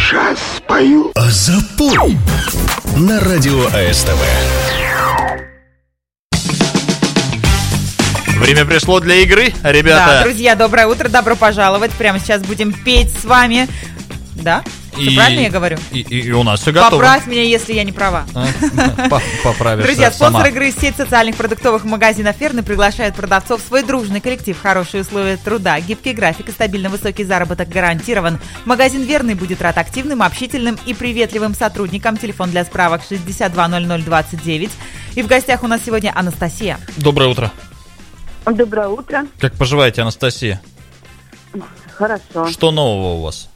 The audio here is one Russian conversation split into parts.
сейчас спою. Запой на радио АСТВ. Время пришло для игры, ребята. Да, друзья, доброе утро, добро пожаловать. Прямо сейчас будем петь с вами. Да? Все правильно я говорю? И у нас все готово. Поправь меня, если я не права. Поправишься. Друзья, сама. спонсор игры сеть социальных продуктовых магазинов «Ферны» приглашает продавцов в свой дружный коллектив. Хорошие условия труда, гибкий график и стабильно высокий заработок гарантирован. Магазин «Верный» будет рад активным, общительным и приветливым сотрудникам. Телефон для справок 620029. И в гостях у нас сегодня Анастасия. Доброе утро. Доброе утро. Как поживаете, Анастасия? Хорошо. Что нового у вас?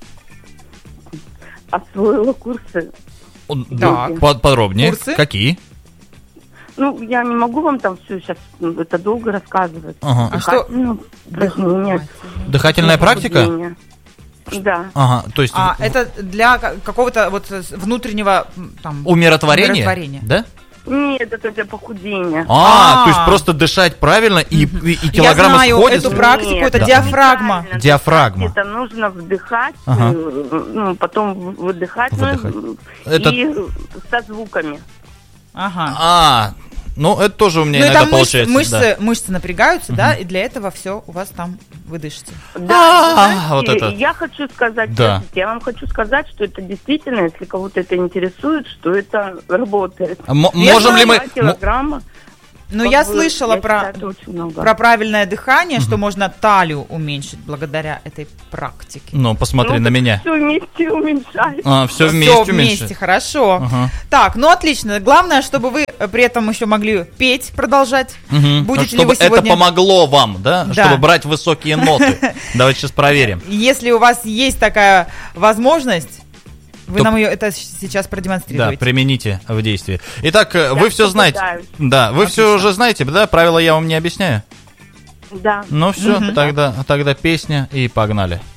Освоила курсы. Так. Подробнее. Курсы? Какие? Ну, я не могу вам там все сейчас, это долго рассказывать. Ага. А что? Упражнения. Дыхательная практика? Похудение. Да. Ага, то есть Это для какого-то вот внутреннего там умиротворения? Да? Нет, это для похудения. То есть просто дышать правильно и килограммы Я знаю сходят? эту практику, Нет, это да. диафрагма. Неправильно. Диафрагма. Это нужно вдыхать, Ага. Потом выдыхать. Выдыхать. И со звуками. Ага. Ну это тоже у меня Ну, иногда это получается. мышцы напрягаются, да, и для этого все у вас там вы дышите. Да, знаете, вот это. Я хочу сказать, Да. я вам хочу сказать, что это действительно, если кого-то это интересует, что это работает. Можем ли мы... 2 килограмма. Ну, я слышала я считаю, это очень много. про правильное дыхание, что можно талию уменьшить благодаря этой практике. Ну, посмотри на меня. Все вместе уменьшается. Все Все вместе вместе, уменьшить. хорошо. Ага. Так, ну отлично. Главное, чтобы вы при этом еще могли петь, продолжать. Будете ли вы Чтобы сегодня... это помогло вам, да? Да. Чтобы брать высокие ноты. Давайте сейчас проверим. Если у вас есть такая возможность, вы То- нам ее это сейчас Да, продемонстрируете. примените в действии. Итак, вы все знаете. попытаюсь. Да, вы все уже знаете, да? Правила я вам не объясняю. Да. Ну все, тогда песня и погнали.